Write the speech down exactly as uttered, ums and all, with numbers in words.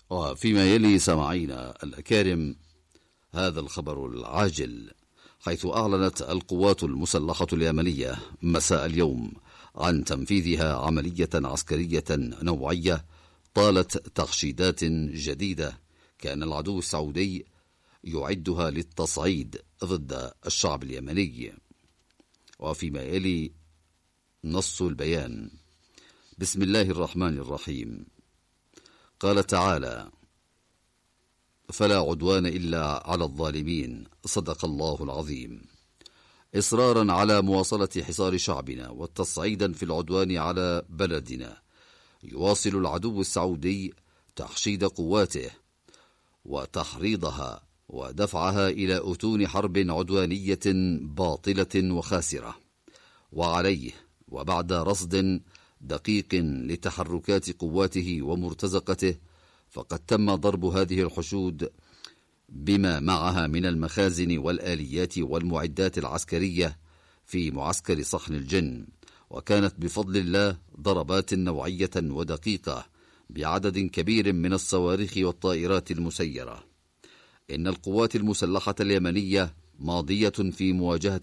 وفيما يلي سماعينا الأكارم هذا الخبر العاجل، حيث أعلنت القوات المسلحة اليمنية مساء اليوم عن تنفيذها عملية عسكرية نوعية طالت تخشيدات جديدة كان العدو السعودي يعدها للتصعيد ضد الشعب اليمني. وفيما يلي نص البيان: بسم الله الرحمن الرحيم. قال تعالى: فلا عدوان إلا على الظالمين، صدق الله العظيم. إصرارا على مواصلة حصار شعبنا والتصعيدا في العدوان على بلدنا، يواصل العدو السعودي تحشيد قواته وتحريضها ودفعها إلى أتون حرب عدوانية باطلة وخاسرة. وعليه وبعد رصد دقيق لتحركات قواته ومرتزقته، فقد تم ضرب هذه الحشود بما معها من المخازن والآليات والمعدات العسكرية في معسكر صحن الجن، وكانت بفضل الله ضربات نوعية ودقيقة بعدد كبير من الصواريخ والطائرات المسيرة. إن القوات المسلحة اليمنية ماضية في مواجهة